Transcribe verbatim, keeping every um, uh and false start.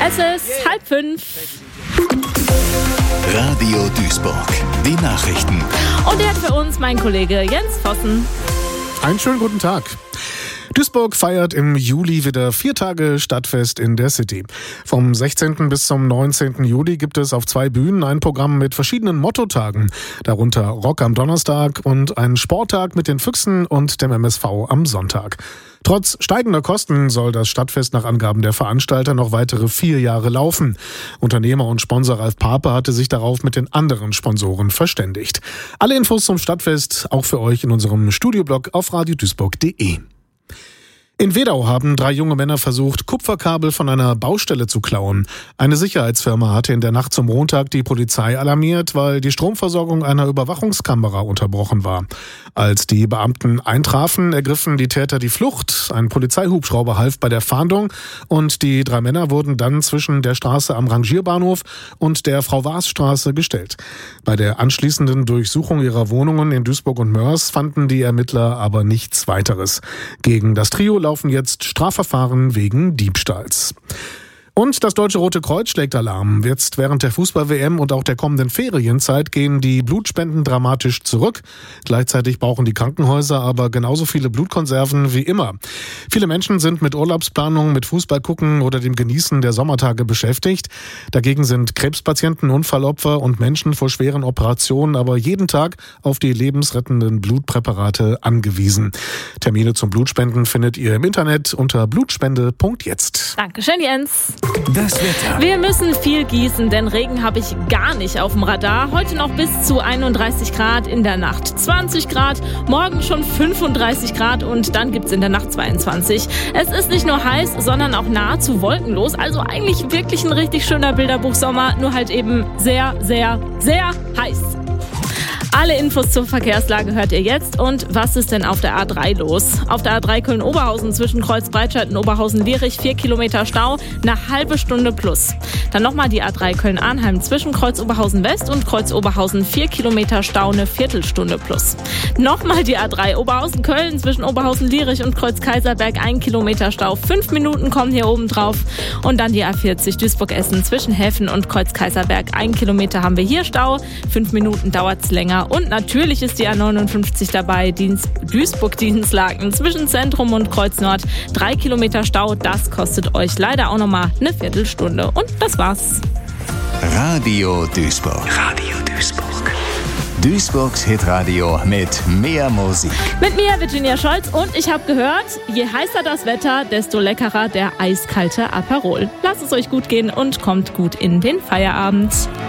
Es ist halb fünf. Radio Duisburg, die Nachrichten. Und der hat für uns mein Kollege Jens Vossen. Einen schönen guten Tag. Duisburg feiert im Juli wieder vier Tage Stadtfest in der City. Vom sechzehnten bis zum neunzehnten Juli gibt es auf zwei Bühnen ein Programm mit verschiedenen Mottotagen. Darunter Rock am Donnerstag und einen Sporttag mit den Füchsen und dem M S V am Sonntag. Trotz steigender Kosten soll das Stadtfest nach Angaben der Veranstalter noch weitere vier Jahre laufen. Unternehmer und Sponsor Ralf Pape hatte sich darauf mit den anderen Sponsoren verständigt. Alle Infos zum Stadtfest auch für euch in unserem Studioblog auf radio duisburg punkt de. In Wedau haben drei junge Männer versucht, Kupferkabel von einer Baustelle zu klauen. Eine Sicherheitsfirma hatte in der Nacht zum Montag die Polizei alarmiert, weil die Stromversorgung einer Überwachungskamera unterbrochen war. Als die Beamten eintrafen, ergriffen die Täter die Flucht. Ein Polizeihubschrauber half bei der Fahndung und die drei Männer wurden dann zwischen der Straße am Rangierbahnhof und der Frau-Waas-Straße gestellt. Bei der anschließenden Durchsuchung ihrer Wohnungen in Duisburg und Moers fanden die Ermittler aber nichts weiteres. Gegen das Trio laufen jetzt Strafverfahren wegen Diebstahls. Und das Deutsche Rote Kreuz schlägt Alarm. Jetzt während der Fußball-W M und auch der kommenden Ferienzeit gehen die Blutspenden dramatisch zurück. Gleichzeitig brauchen die Krankenhäuser aber genauso viele Blutkonserven wie immer. Viele Menschen sind mit Urlaubsplanung, mit Fußballgucken oder dem Genießen der Sommertage beschäftigt. Dagegen sind Krebspatienten, Unfallopfer und Menschen vor schweren Operationen aber jeden Tag auf die lebensrettenden Blutpräparate angewiesen. Termine zum Blutspenden findet ihr im Internet unter blutspende punkt jetzt. Dankeschön, Jens. Das Wetter. Wir müssen viel gießen, denn Regen habe ich gar nicht auf dem Radar. Heute noch bis zu einunddreißig Grad, in der Nacht zwanzig Grad, morgen schon fünfunddreißig Grad und dann gibt's in der Nacht zweiundzwanzig. Es ist nicht nur heiß, sondern auch nahezu wolkenlos. Also eigentlich wirklich ein richtig schöner Bilderbuchsommer, nur halt eben sehr, sehr, sehr heiß. Alle Infos zur Verkehrslage hört ihr jetzt. Und was ist denn auf der A drei los? Auf der A drei Köln-Oberhausen zwischen Kreuz-Breitscheid und Oberhausen-Lierich vier Kilometer Stau, eine halbe Stunde plus. Dann nochmal die A drei Köln-Arnheim zwischen Kreuz-Oberhausen-West und Kreuz-Oberhausen vier Kilometer Stau, eine Viertelstunde plus. Nochmal die A drei Oberhausen-Köln zwischen Oberhausen-Lierich und Kreuz-Kaiserberg, ein Kilometer Stau, fünf Minuten kommen hier oben drauf. Und dann die A vierzig Duisburg-Essen zwischen Häfen und Kreuz-Kaiserberg, ein Kilometer haben wir hier Stau, fünf Minuten dauert's länger. Und natürlich ist die A neunundfünfzig dabei, Dienst, Duisburg-Dienstlaken zwischen Zentrum und Kreuz Nord. Drei Kilometer Stau, das kostet euch leider auch nochmal eine Viertelstunde. Und das war's. Radio Duisburg. Radio Duisburg. Duisburgs Hitradio mit mehr Musik. Mit mir Virginia Scholz und ich habe gehört, je heißer das Wetter, desto leckerer der eiskalte Aperol. Lasst es euch gut gehen und kommt gut in den Feierabend.